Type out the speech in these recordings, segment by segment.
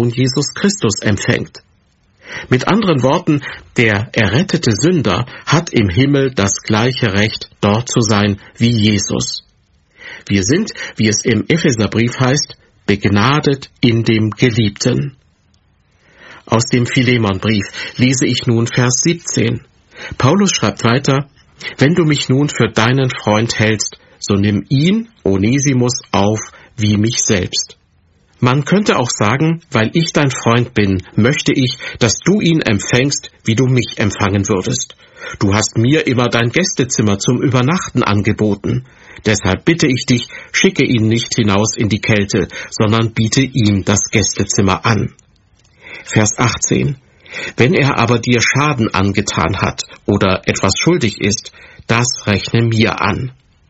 Sohn Jesus Christus empfängt. Mit anderen Worten, der errettete Sünder hat im Himmel das gleiche Recht, dort zu sein wie Jesus. Wir sind, wie es im Epheserbrief heißt, begnadet in dem Geliebten. Aus dem Philemonbrief lese ich nun Vers 17. Paulus schreibt weiter: Wenn du mich nun für deinen Freund hältst, so nimm ihn, Onesimus, auf wie mich selbst. Man könnte auch sagen, weil ich dein Freund bin, möchte ich, dass du ihn empfängst, wie du mich empfangen würdest. Du hast mir immer dein Gästezimmer zum Übernachten angeboten. Deshalb bitte ich dich, schicke ihn nicht hinaus in die Kälte, sondern biete ihm das Gästezimmer an. Vers 18. Wenn er aber dir Schaden angetan hat oder etwas schuldig ist, das rechne mir an.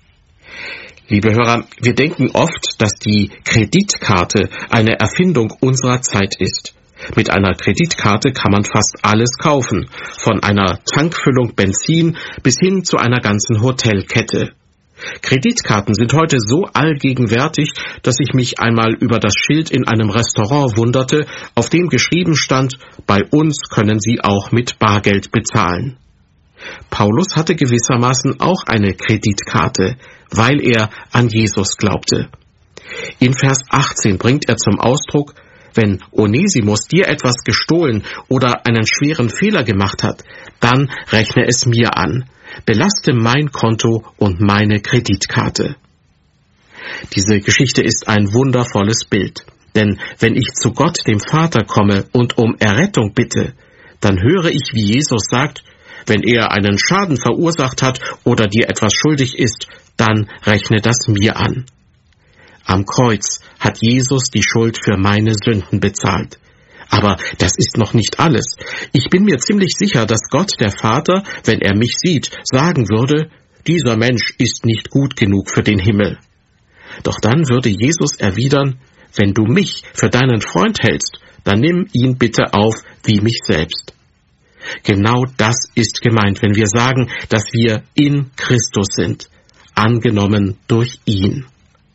Liebe Hörer, wir denken oft, dass die Kreditkarte eine Erfindung unserer Zeit ist. Mit einer Kreditkarte kann man fast alles kaufen, von einer Tankfüllung Benzin bis hin zu einer ganzen Hotelkette. Kreditkarten sind heute so allgegenwärtig, dass ich mich einmal über das Schild in einem Restaurant wunderte, auf dem geschrieben stand: Bei uns können Sie auch mit Bargeld bezahlen. Paulus hatte gewissermaßen auch eine Kreditkarte, weil er an Jesus glaubte. In Vers 18 bringt er zum Ausdruck: Wenn Onesimus dir etwas gestohlen oder einen schweren Fehler gemacht hat, dann rechne es mir an. Belaste mein Konto und meine Kreditkarte. Diese Geschichte ist ein wundervolles Bild, denn wenn ich zu Gott, dem Vater, komme und um Errettung bitte, dann höre ich, wie Jesus sagt: Wenn er einen Schaden verursacht hat oder dir etwas schuldig ist, dann rechne das mir an. Am Kreuz hat Jesus die Schuld für meine Sünden bezahlt. Aber das ist noch nicht alles. Ich bin mir ziemlich sicher, dass Gott, der Vater, wenn er mich sieht, sagen würde: Dieser Mensch ist nicht gut genug für den Himmel. Doch dann würde Jesus erwidern: Wenn du mich für deinen Freund hältst, dann nimm ihn bitte auf wie mich selbst. Genau das ist gemeint, wenn wir sagen, dass wir in Christus sind, angenommen durch ihn.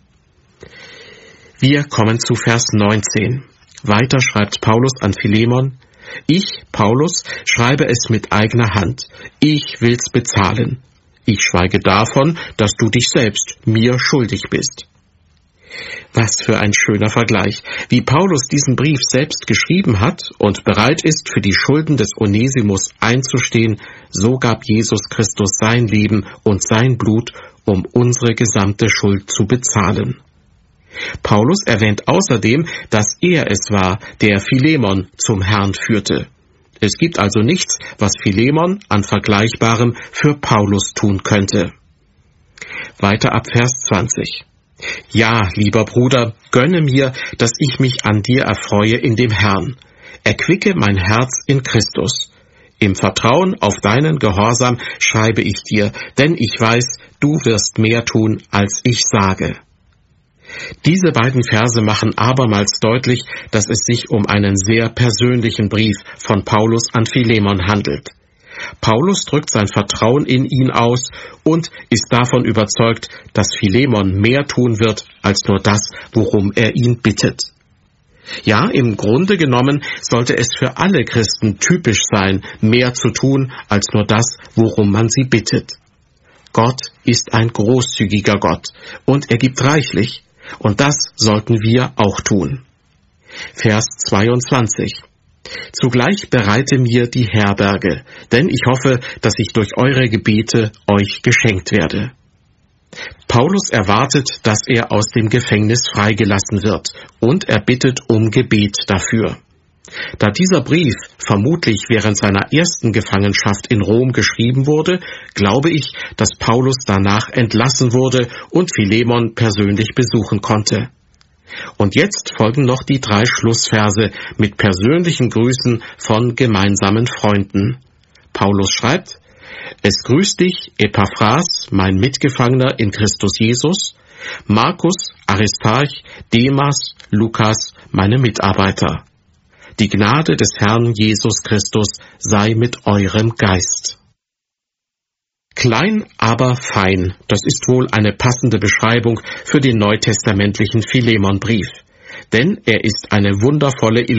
Wir kommen zu Vers 19. Weiter schreibt Paulus an Philemon: Ich, Paulus, schreibe es mit eigener Hand. Ich will's bezahlen. Ich schweige davon, dass du dich selbst mir schuldig bist. Was für ein schöner Vergleich, wie Paulus diesen Brief selbst geschrieben hat und bereit ist, für die Schulden des Onesimus einzustehen, so gab Jesus Christus sein Leben und sein Blut, um unsere gesamte Schuld zu bezahlen. Paulus erwähnt außerdem, dass er es war, der Philemon zum Herrn führte. Es gibt also nichts, was Philemon an Vergleichbarem für Paulus tun könnte. Weiter ab Vers 20. Ja, lieber Bruder, gönne mir, dass ich mich an dir erfreue in dem Herrn. Erquicke mein Herz in Christus. Im Vertrauen auf deinen Gehorsam schreibe ich dir, denn ich weiß, du wirst mehr tun, als ich sage. Diese beiden Verse machen abermals deutlich, dass es sich um einen sehr persönlichen Brief von Paulus an Philemon handelt. Paulus drückt sein Vertrauen in ihn aus und ist davon überzeugt, dass Philemon mehr tun wird, als nur das, worum er ihn bittet. Ja, im Grunde genommen sollte es für alle Christen typisch sein, mehr zu tun, als nur das, worum man sie bittet. Gott ist ein großzügiger Gott und er gibt reichlich. Und das sollten wir auch tun. Vers 22. Zugleich bereite mir die Herberge, denn ich hoffe, dass ich durch eure Gebete euch geschenkt werde. Paulus erwartet, dass er aus dem Gefängnis freigelassen wird, und er bittet um Gebet dafür. Da dieser Brief vermutlich während seiner ersten Gefangenschaft in Rom geschrieben wurde, glaube ich, dass Paulus danach entlassen wurde und Philemon persönlich besuchen konnte. Und jetzt folgen noch die 3 Schlussverse mit persönlichen Grüßen von gemeinsamen Freunden. Paulus schreibt: Es grüßt dich, Epaphras, mein Mitgefangener in Christus Jesus, Markus, Aristarch, Demas, Lukas, meine Mitarbeiter. Die Gnade des Herrn Jesus Christus sei mit eurem Geist. Klein, aber fein, das ist wohl eine passende Beschreibung für den neutestamentlichen Philemonbrief. Denn er ist eine wundervolle